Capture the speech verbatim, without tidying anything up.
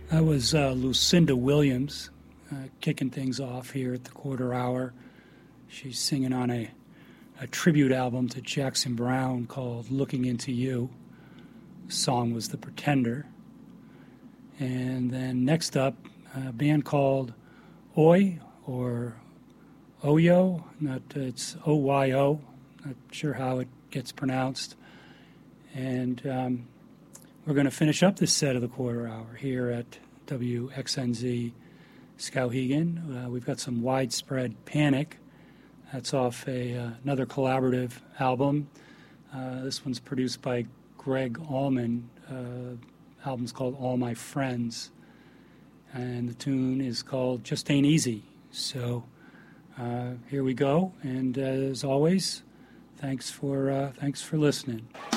That was uh, Lucinda Williams uh, kicking things off here at the quarter hour. She's singing on a, a tribute album to Jackson Browne called Looking Into You. The song was The Pretender. And then next up, a band called Oi, or Oyo, not, it's O Y O, not sure how it gets pronounced. And um, we're going to finish up this set of the quarter hour here at W X N Z Skowhegan. Uh, we've got some Widespread Panic. That's off a uh, another collaborative album. Uh, this one's produced by Greg Allman. Uh, album's called All My Friends. And the tune is called Just Ain't Easy. So uh, here we go. And uh, as always, thanks for uh, thanks for listening.